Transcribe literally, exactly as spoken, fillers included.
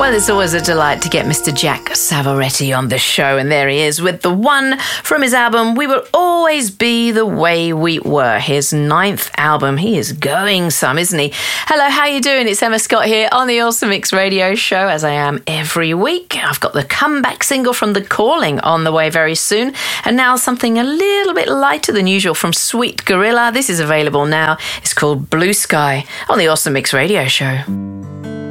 Well, it's always a delight to get Mister Jack Savoretti on the show, and there he is with the one from his album We Will Always Be the Way We Were, his ninth album. He is going some, isn't he? Hello, how you doing? It's Emma Scott here on the Awesome Mix Radio Show, as I am every week. I've got the comeback single from The Calling on the way very soon, and now something a little bit lighter than usual from Sweet Gorilla. This is available now. It's called Blue Sky on the Awesome Mix Radio Show.